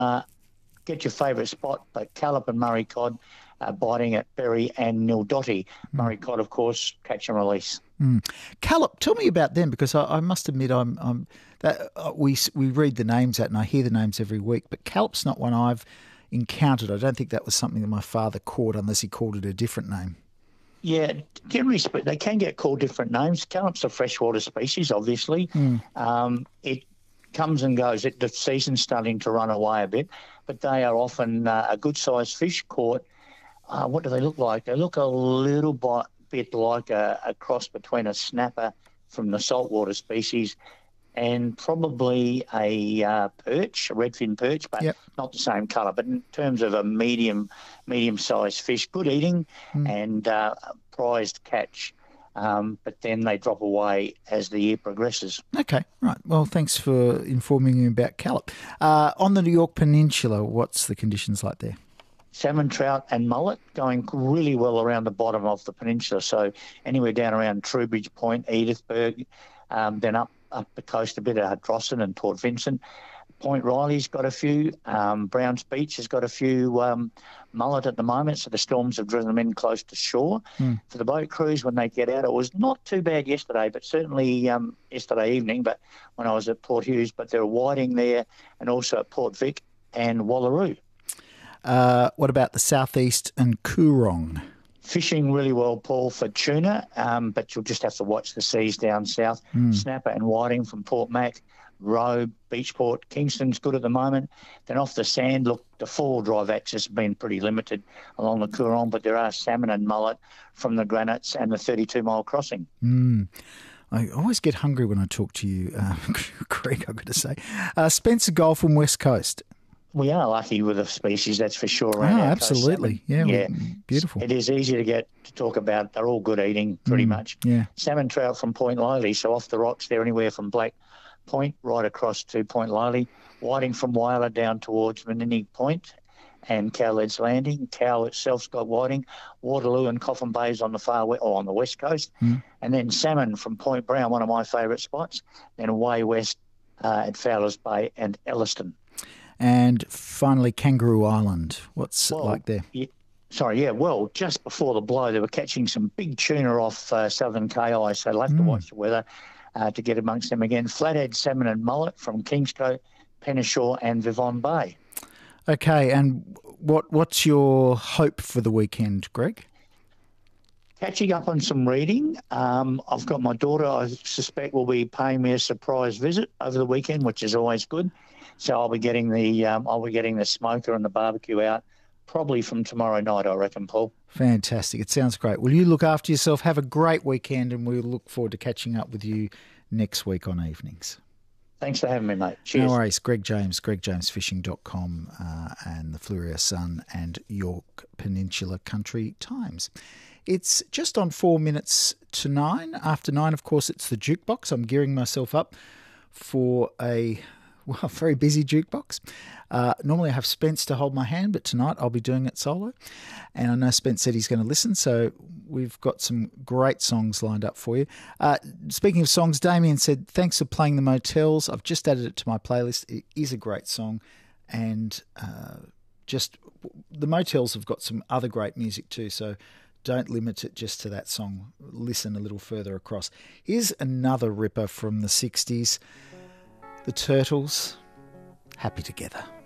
get your favourite spot, but Callop and Murray cod biting at Berry and Nildotty. Murray cod, of course, catch and release. Callop, tell me about them, because I must admit we read the names out and I hear the names every week, but Callop's not one I've encountered. I don't think that was something that my father caught unless he called it a different name. Yeah, generally speaking, they can get called different names. Callop's a freshwater species, obviously. It comes and goes. The season's starting to run away a bit, but they are often a good-sized fish caught. What do they look like? They look a little bit like a cross between a snapper from the saltwater species and probably a perch, a redfin perch, but not the same colour. But in terms of a medium-sized fish, good eating and prized catch. But then they drop away as the year progresses. Okay, right. Well, thanks for informing me about Callop. On the New York Peninsula, what's the conditions like there? Salmon, trout and mullet going really well around the bottom of the peninsula. So anywhere down around Trowbridge Point, Edithburg, then up the coast a bit at Drossen and Port Vincent. Point Riley's got a few. Browns Beach has got a few mullet at the moment, so the storms have driven them in close to shore. For the boat crews, when they get out, it was not too bad yesterday, but certainly yesterday evening, but when I was at Port Hughes, but there were whiting there and also at Port Vic and Wallaroo. What about the southeast and Coorong? Fishing really well, Paul, for tuna, but you'll just have to watch the seas down south. Snapper and whiting from Port Mac, Roe, Beachport, Kingston's good at the moment. Then off the sand, look, the four-wheel drive access has been pretty limited along the Coorong, but there are salmon and mullet from the granites and the 32-mile crossing. I always get hungry when I talk to you, Greg, I've got to say. Spencer Gulf and West Coast. We are lucky with the species, that's for sure. Around our absolutely. coast. Yeah, beautiful. It is easy to get to talk about. They're all good eating, pretty much. Yeah. Salmon trout from Point Liley, so off the rocks, they're anywhere from Black Point right across to Point Liley. Whiting from Whyler down towards Menini Point and Cowled's Landing. Cow itself's got whiting. Waterloo and Coffin Bay's on the on the west coast. And then salmon from Point Brown, one of my favourite spots. Then way west at Fowler's Bay and Elliston. And finally, Kangaroo Island. What's it like there? Well, just before the blow, they were catching some big tuna off Southern KI, so they'll have to watch the weather to get amongst them again. Flathead, salmon and mullet from Kingscote, Penneshaw and Vivon Bay. Okay, and what's your hope for the weekend, Greg? Catching up on some reading. I've got my daughter, I suspect, will be paying me a surprise visit over the weekend, which is always good. So I'll be getting the smoker and the barbecue out probably from tomorrow night, I reckon, Paul. Fantastic. It sounds great. Well, you look after yourself. Have a great weekend, and we'll look forward to catching up with you next week on Evenings. Thanks for having me, mate. Cheers. No worries. Greg James, gregjamesfishing.com and the Fleurieu Sun and York Peninsula Country Times. It's just on 4 minutes to 9. After 9, of course, it's the jukebox. I'm gearing myself up for a very busy jukebox. Normally I have Spence to hold my hand, but tonight I'll be doing it solo. And I know Spence said he's going to listen, so we've got some great songs lined up for you. Speaking of songs, Damien said, thanks for playing The Motels. I've just added it to my playlist. It is a great song. And The Motels have got some other great music too, so don't limit it just to that song. Listen a little further across. Here's another ripper from the 60s. The Turtles, Happy Together.